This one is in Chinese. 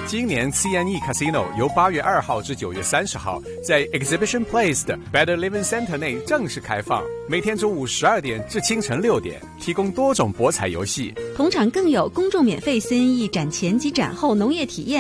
今年 CNE Casino 由8月2号至9月30号在 Exhibition Place 的 Better Living Center 内正式开放，每天中午12点至清晨6点，提供多种博彩游戏。 同场更有公众免费CNE展前及展后农业体验。